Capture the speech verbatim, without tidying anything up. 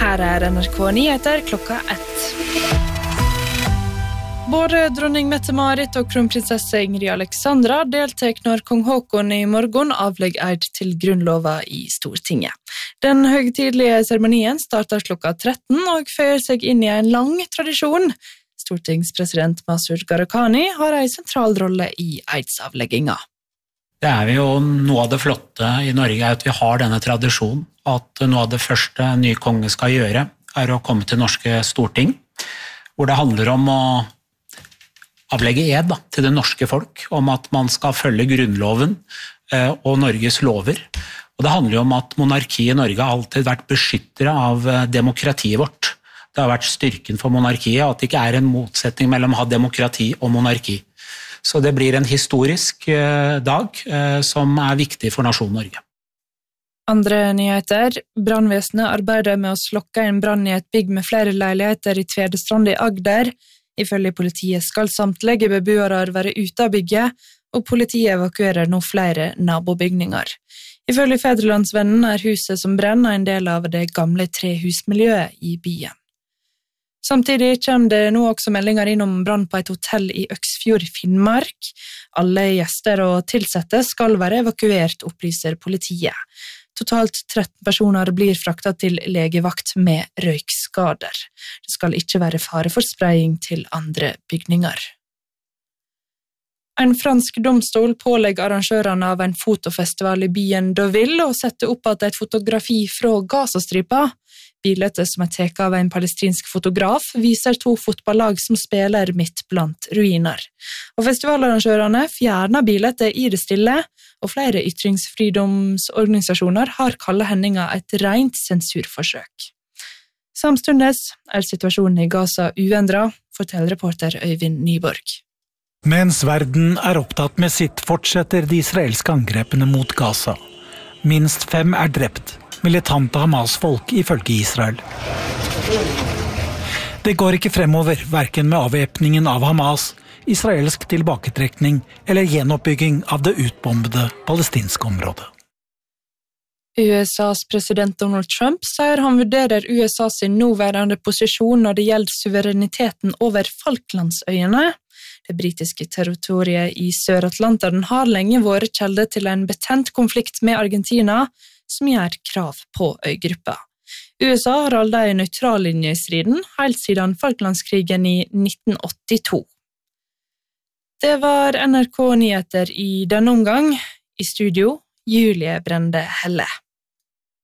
Her er N R K Nyheter klokka ett. Både dronning Mette-Marit og kronprinsesse Ingrid Alexandra deltek når kong Håkon i morgen avlegger eid til grunnlova i Stortinget. Den høgtidlige seremonien starter klokka tretten og føyer seg inn i en lang tradisjon. Stortingspresident Masud Gharahkhani har en sentral rolle i eidsavlegginga. Det er jo noe av det flotte i Norge er at vi har denne tradisjonen, at noe av det første en ny konge skal gjøre er å komme til norske storting, hvor det handler om å avlegge ed da, til det norske folk, om at man skal følge grunnloven eh, og Norges lover. Og det handler jo om at monarkiet i Norge har alltid vært beskyttere av demokratiet vårt. Det har vært styrken for monarkiet, at det ikke er en motsetning mellom å ha demokrati og monarki. Så det blir en historisk eh, dag eh, som er viktig for nasjonen Norge. Andre nyheter. Brannvesenet arbeider med å slokke en brann i et bygg med flere leiligheter i Tvedestrand i Agder. Ifølge politiet skal samtlige beboere være ute av bygget, og politiet evakuerer nå flere nabobygninger. Ifølge Fædrelandsvennen er huset som brenner en del av det gamle trehusmiljøet i byen. Samtidig kommer det nå også meldinger inn om brann på et hotell i Øksfjord, Finnmark. Alle gjester og tilsatte skal være evakuert, opplyser politiet. Totalt tretten personer blir fraktet til legevakt med røykskader. Det skal ikke være fare for spraying til andre bygninger. En fransk domstol pålegger arrangørene av en fotofestival i byen Deauville å sette opp at et fotografi fra Gazastripa. Bildet som er tatt av en palestinsk fotograf viser to fotballag som spiller midt blant ruiner. Og festivalarrangørene fjerner bildet i det stille, og flere ytringsfridomsorganisasjoner har kallet hendinga et rent sensurforsøk. Samstundes er situasjonen i Gaza uendret, forteller reporter Øyvind Nyborg. Mens verden er opptatt med sitt, fortsetter de israelske angrepene mot Gaza. Minst fem er drept. Militante Hamas-folk ifølge Israel. Det går ikke fremover, hverken med avvæpningen av Hamas, israelsk tilbaketrekning eller gjenoppbygging av det utbombede palestinske området. U S A's president Donald Trump sier han vurderer U S A sin nåværende posisjon når det gjelder suvereniteten over Falklandsøyene. Det britiske territoriet i Sør-Atlanteren har lenge vært kjelde til en betent konflikt med Argentina, som gjør krav på øygruppa. U S A har aldri en nøytral linje i striden, helt siden Falklandskrigen i nitten åttito. Det var N R K Nyheter i denne omgang. I studio, Julie Brende Helle.